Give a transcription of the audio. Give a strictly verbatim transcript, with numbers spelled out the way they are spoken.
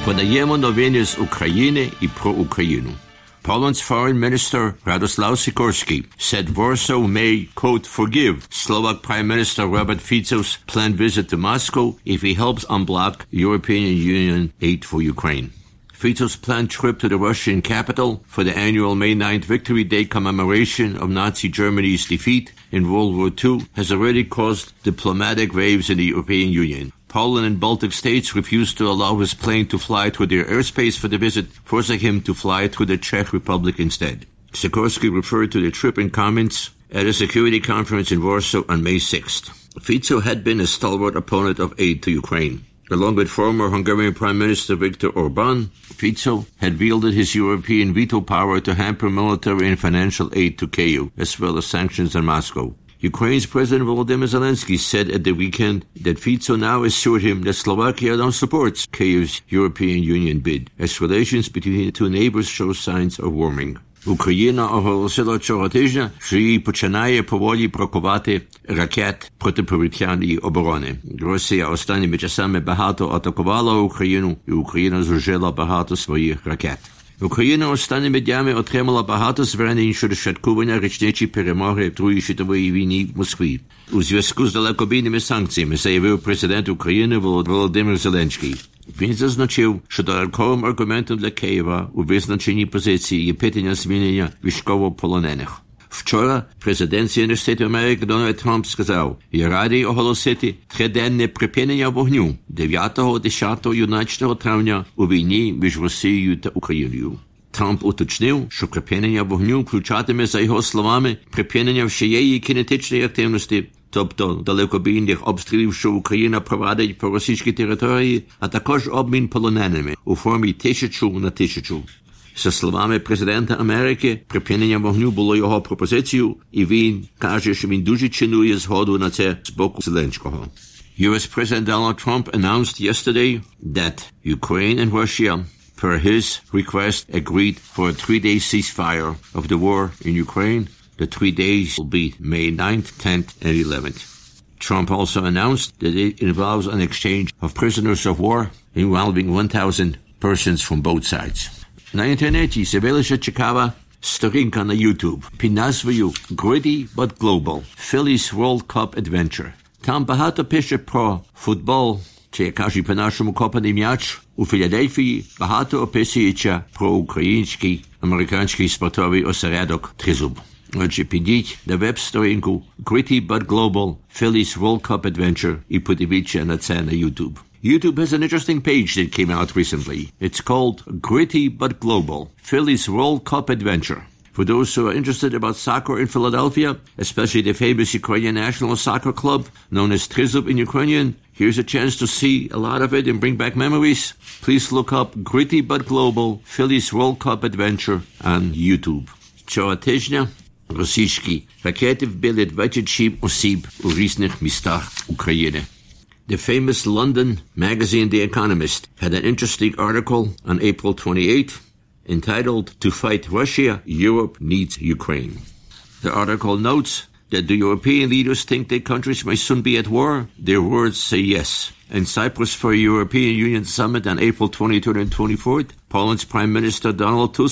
Podajemy nowiny z Ukrainy i pro Ukrainu. Poland's Foreign Minister Radosław Sikorski said Warsaw may, quote, forgive Slovak Prime Minister Robert Fico's planned visit to Moscow if he helps unblock European Union aid for Ukraine. Fico's planned trip to the Russian capital for the annual May ninth Victory Day commemoration of Nazi Germany's defeat in World War Two has already caused diplomatic waves in the European Union. Poland and Baltic states refused to allow his plane to fly through their airspace for the visit, forcing him to fly through the Czech Republic instead. Sikorski referred to the trip in comments at a security conference in Warsaw on May sixth. Fico had been a stalwart opponent of aid to Ukraine. Along with former Hungarian Prime Minister Viktor Orbán, Fico had wielded his European veto power to hamper military and financial aid to Kyiv, as well as sanctions on Moscow. Ukraine's President Volodymyr Zelensky said at the weekend that Fico now assured him that Slovakia now supports Kyiv's European Union bid, as relations between the two neighbors show signs of warming. Україна оголосила цього тижня, що її починає поволі бракувати ракет протиповітряної оборони. Росія останніми часами багато атакувала Україну, і Україна зужила багато своїх ракет. Україна останніми днями отримала багато звернень щодо святкування річниці перемоги в Другій світовій війні в Москві. У зв'язку з далекобійними санкціями заявив президент України Володимир Зеленський. Він зазначив, що додатковим аргументом для Києва у визначеній позиції є питання звільнення військовополонених. Вчора президент Сполучених Штатів Америки Дональд Трамп сказав, я радий оголосити триденне припинення вогню дев'ятого, десятого і одинадцятого травня у війні між Росією та Україною. Трамп уточнив, що припинення вогню включатиме, за його словами, припинення всієї кінетичної активності, тобто далекобійних обстрілів, що Україна провадить по російській території, а також обмін полоненими у формі тисячу на тисячу. За словами президента Америки, припинення вогню було його пропозицією, і він каже, що він дуже цінує згоду на це з боку Зеленського. U S President Donald Trump announced yesterday that Ukraine and Russia, per his request, agreed for a three-day ceasefire of the war in Ukraine. The three days will be May ninth, tenth, and eleventh. Trump also announced that it involves an exchange of prisoners of war involving one thousand persons from both sides. На інтернеті з'явилася цікава сторінка на YouTube під назвою Gritty but Global – Phillies World Cup Adventure. Там багато пише про футбол, чи, як кажуть по-нашому, копаний м'яч у Філадельфії, багато описується про український, американський спортовий осередок «Тризуб». Отже, підіть на веб-сторінку Gritty but Global – Phillies World Cup Adventure і подивіться на це на YouTube. YouTube has an interesting page that came out recently. It's called Gritty but Global – Phillies World Cup Adventure. For those who are interested about soccer in Philadelphia, especially the famous Ukrainian national soccer club known as Trizub in Ukrainian, here's a chance to see a lot of it and bring back memories. Please look up Gritty but Global – Phillies World Cup Adventure on YouTube. Цього тижня російські ракети вбили двадцять сім осіб у різних містах України. The famous London magazine The Economist had an interesting article on April twenty-eighth entitled To Fight Russia, Europe Needs Ukraine. The article notes that the European leaders think their countries may soon be at war. Their words say yes. In Cyprus for a European Union summit on April twenty-third and twenty-fourth, Poland's Prime Minister Donald Tusk